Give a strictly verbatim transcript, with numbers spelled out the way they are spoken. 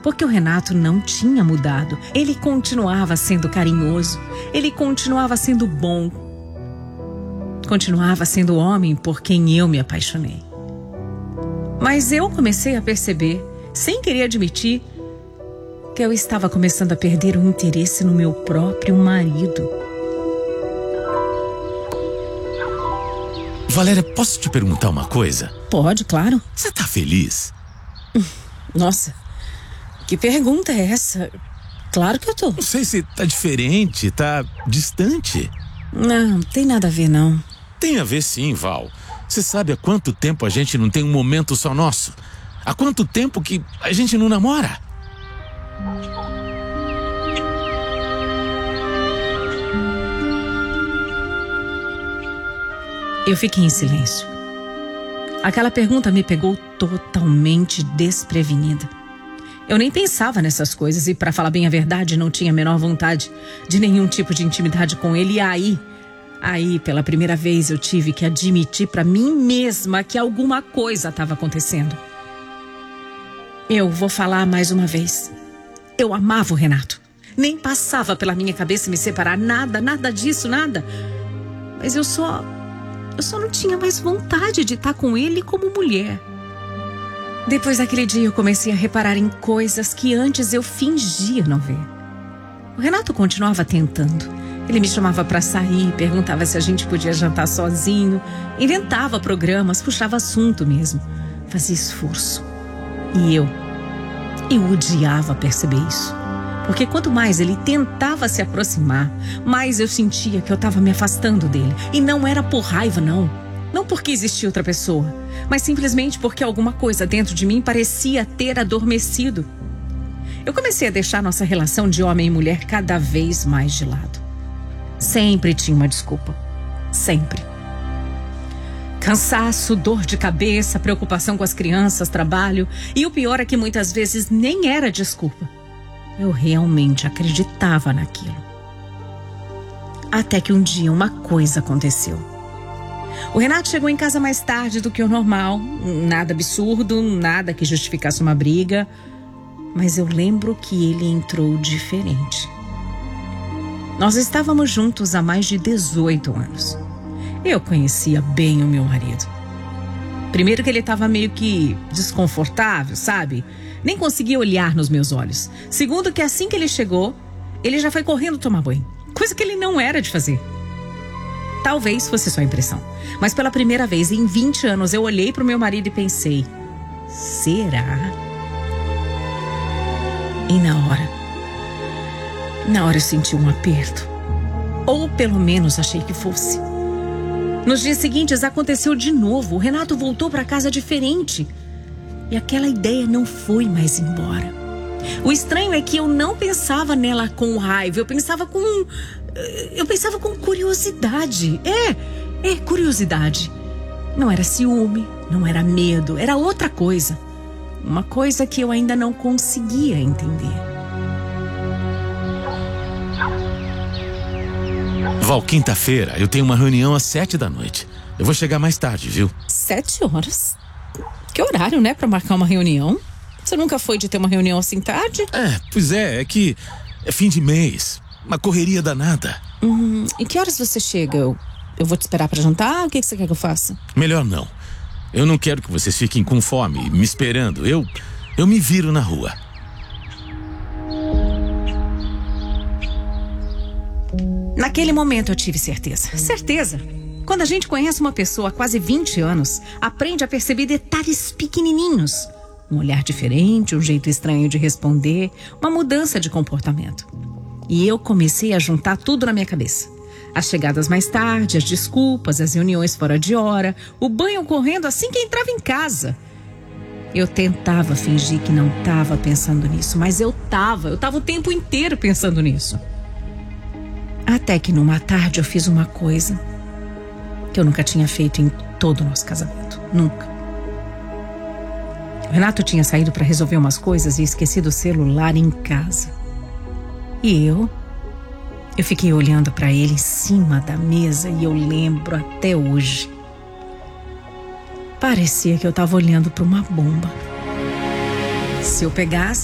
Porque o Renato não tinha mudado. Ele continuava sendo carinhoso. Ele continuava sendo bom. Continuava sendo o homem por quem eu me apaixonei. Mas eu comecei a perceber, sem querer admitir, que eu estava começando a perder o interesse no meu próprio marido. Valéria, posso te perguntar uma coisa? Pode, claro. Você tá feliz? Nossa, que pergunta é essa? Claro que eu tô. Não sei se tá diferente, tá distante. Não, não tem nada a ver, não. Tem a ver sim, Val. Você sabe há quanto tempo a gente não tem um momento só nosso? Há quanto tempo que a gente não namora? Eu fiquei em silêncio. Aquela pergunta me pegou totalmente desprevenida. Eu nem pensava nessas coisas e, para falar bem a verdade, não tinha a menor vontade de nenhum tipo de intimidade com ele. E aí, aí, pela primeira vez, eu tive que admitir para mim mesma que alguma coisa estava acontecendo. Eu vou falar mais uma vez. Eu amava o Renato. Nem passava pela minha cabeça me separar, nada, nada disso, nada. Mas eu só... Eu só não tinha mais vontade de estar com ele como mulher. Depois daquele dia eu comecei a reparar em coisas que antes eu fingia não ver. O Renato continuava tentando. Ele me chamava para sair, perguntava se a gente podia jantar sozinho, inventava programas, puxava assunto mesmo. Fazia esforço. E eu, eu odiava perceber isso. Porque quanto mais ele tentava se aproximar, mais eu sentia que eu estava me afastando dele. E não era por raiva, não. Não porque existia outra pessoa, mas simplesmente porque alguma coisa dentro de mim parecia ter adormecido. Eu comecei a deixar nossa relação de homem e mulher cada vez mais de lado. Sempre tinha uma desculpa. Sempre. Cansaço, dor de cabeça, preocupação com as crianças, trabalho. E o pior é que muitas vezes nem era desculpa. Eu realmente acreditava naquilo. Até que um dia uma coisa aconteceu. O Renato chegou em casa mais tarde do que o normal. Nada absurdo, nada que justificasse uma briga. Mas eu lembro que ele entrou diferente. Nós estávamos juntos há mais de dezoito anos. Eu conhecia bem o meu marido. Primeiro que ele estava meio que desconfortável, sabe? Nem conseguia olhar nos meus olhos. Segundo que assim que ele chegou, ele já foi correndo tomar banho. Coisa que ele não era de fazer. Talvez fosse só impressão. Mas pela primeira vez em vinte anos eu olhei para o meu marido e pensei: será? E na hora, na hora eu senti um aperto. Ou pelo menos achei que fosse. Nos dias seguintes aconteceu de novo. O Renato voltou para casa diferente. E aquela ideia não foi mais embora. O estranho é que eu não pensava nela com raiva. Eu pensava com... Eu pensava com curiosidade. É, é curiosidade. Não era ciúme, não era medo. Era outra coisa. Uma coisa que eu ainda não conseguia entender. Val, quinta-feira eu tenho uma reunião às sete da noite. Eu vou chegar mais tarde, viu? Sete horas? Que horário, né, pra marcar uma reunião? Você nunca foi de ter uma reunião assim tarde? É, pois é, é que é fim de mês, uma correria danada. Hum, e que horas você chega? Eu, eu vou te esperar pra jantar? O que, que você quer que eu faça? Melhor não. Eu não quero que vocês fiquem com fome, me esperando. Eu, eu me viro na rua. Naquele momento eu tive certeza. Certeza. Quando a gente conhece uma pessoa há quase vinte anos, aprende a perceber detalhes pequenininhos. Um olhar diferente, um jeito estranho de responder, uma mudança de comportamento. E eu comecei a juntar tudo na minha cabeça. As chegadas mais tarde, as desculpas, as reuniões fora de hora, o banho correndo assim que entrava em casa. Eu tentava fingir que não estava pensando nisso, mas eu estava, eu estava o tempo inteiro pensando nisso. Até que numa tarde eu fiz uma coisa que eu nunca tinha feito em todo o nosso casamento. Nunca. O Renato tinha saído para resolver umas coisas e esquecido o celular em casa. E eu... Eu fiquei olhando para ele em cima da mesa e eu lembro até hoje. Parecia que eu estava olhando para uma bomba. Se eu pegasse